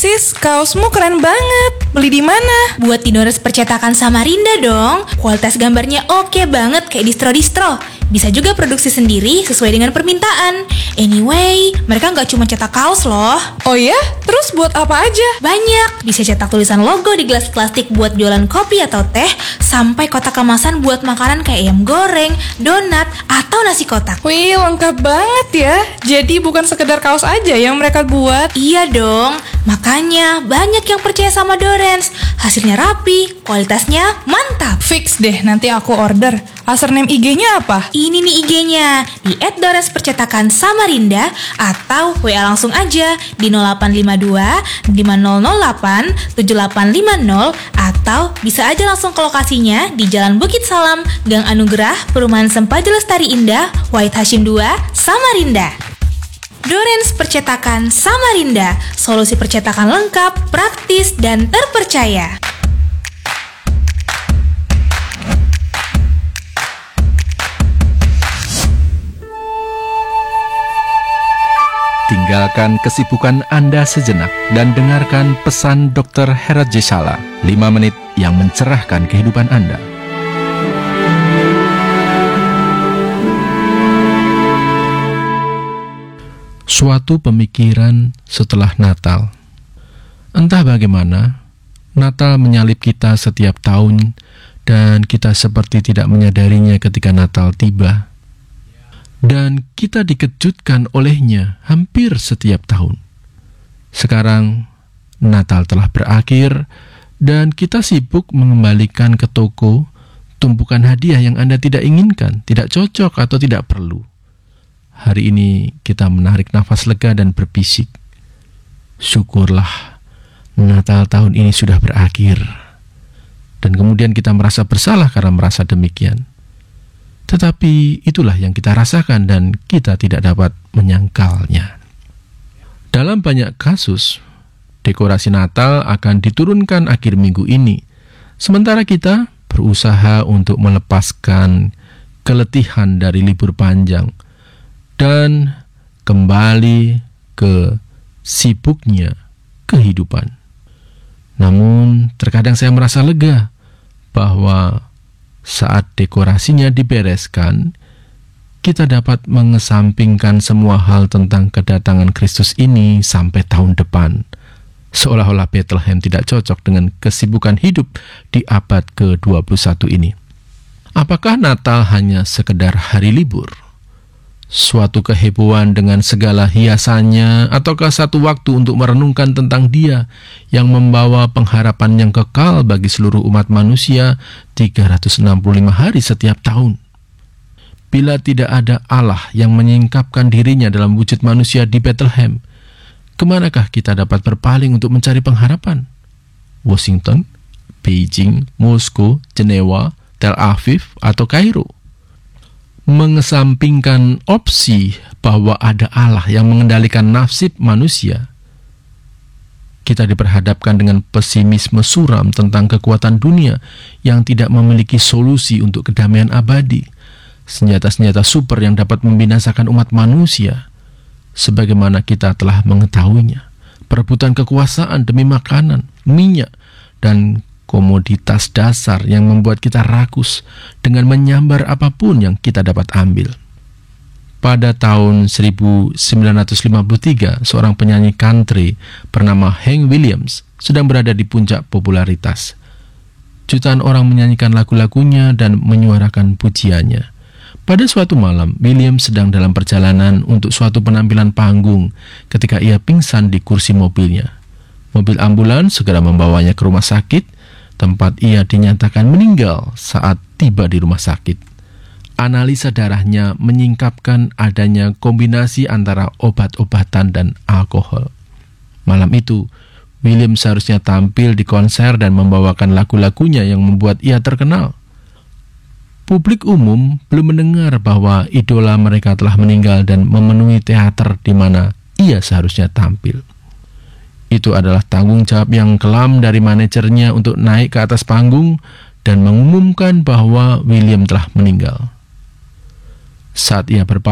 Sis, kaosmu keren banget. Beli di mana? Buat di Dorens Percetakan Samarinda dong. Kualitas gambarnya oke banget kayak distro-distro. Bisa juga produksi sendiri sesuai dengan permintaan. Anyway, mereka nggak cuma cetak kaos loh. Oh ya? Terus buat apa aja? Banyak. Bisa cetak tulisan logo di gelas plastik buat jualan kopi atau teh, sampai kotak kemasan buat makanan kayak ayam goreng, donat, atau nasi kotak. Wih, lengkap banget ya. Jadi bukan sekedar kaos aja yang mereka buat. Iya dong. Makanya banyak yang percaya sama Dorens. Hasilnya rapi, kualitasnya mantap. Fix deh, nanti aku order. Username IG-nya apa? Ini nih IG-nya, di @dorenspercetakan Samarinda, atau WA langsung aja di 0852 5008 7850, atau bisa aja langsung ke lokasinya di Jalan Bukit Salam, Gang Anugerah, Perumahan Sempaja Lestari Indah, Wahid Hashim 2, Samarinda. Dorens Percetakan Samarinda, solusi percetakan lengkap, praktis, dan terpercaya. Tinggalkan kesibukan Anda sejenak dan dengarkan pesan Dr. Herat Jesala, 5 menit yang mencerahkan kehidupan Anda. Suatu pemikiran setelah Natal. Entah bagaimana, Natal menyalip kita setiap tahun dan kita seperti tidak menyadarinya ketika Natal tiba. Dan kita dikejutkan olehnya hampir setiap tahun. Sekarang, Natal telah berakhir dan kita sibuk mengembalikan ke toko tumpukan hadiah yang Anda tidak inginkan, tidak cocok atau tidak perlu. Hari ini kita menarik nafas lega dan berbisik, syukurlah Natal tahun ini sudah berakhir. Dan kemudian kita merasa bersalah karena merasa demikian. Tetapi itulah yang kita rasakan dan kita tidak dapat menyangkalnya. Dalam banyak kasus, dekorasi Natal akan diturunkan akhir minggu ini, sementara kita berusaha untuk melepaskan keletihan dari libur panjang dan kembali ke sibuknya kehidupan. Namun, terkadang saya merasa lega bahwa saat dekorasinya dibereskan, kita dapat mengesampingkan semua hal tentang kedatangan Kristus ini sampai tahun depan. Seolah-olah Bethlehem tidak cocok dengan kesibukan hidup di abad ke-21 ini. Apakah Natal hanya sekedar hari libur? Suatu kehebohan dengan segala hiasannya, ataukah satu waktu untuk merenungkan tentang Dia yang membawa pengharapan yang kekal bagi seluruh umat manusia 365 hari setiap tahun? Bila tidak ada Allah yang menyingkapkan dirinya dalam wujud manusia di Bethlehem, kemanakah kita dapat berpaling untuk mencari pengharapan? Washington, Beijing, Moskow, Jenewa, Tel Aviv, atau Kairo? Mengesampingkan opsi bahwa ada Allah yang mengendalikan nasib manusia, kita diperhadapkan dengan pesimisme suram tentang kekuatan dunia yang tidak memiliki solusi untuk kedamaian abadi, senjata-senjata super yang dapat membinasakan umat manusia, sebagaimana kita telah mengetahuinya, perebutan kekuasaan demi makanan, minyak, dan komoditas dasar yang membuat kita rakus dengan menyambar apapun yang kita dapat ambil. Pada tahun 1953, seorang penyanyi country bernama Hank Williams sedang berada di puncak popularitas. Jutaan orang menyanyikan lagu-lagunya dan menyuarakan pujiannya. Pada suatu malam, Williams sedang dalam perjalanan untuk suatu penampilan panggung ketika ia pingsan di kursi mobilnya. Mobil ambulans segera membawanya ke rumah sakit, tempat ia dinyatakan meninggal saat tiba di rumah sakit. Analisa darahnya menyingkapkan adanya kombinasi antara obat-obatan dan alkohol. Malam itu, William seharusnya tampil di konser dan membawakan lagu-lagunya yang membuat ia terkenal. Publik umum belum mendengar bahwa idola mereka telah meninggal dan memenuhi teater di mana ia seharusnya tampil. Itu adalah tanggung jawab yang kelam dari manajernya untuk naik ke atas panggung dan mengumumkan bahwa William telah meninggal. Saat ia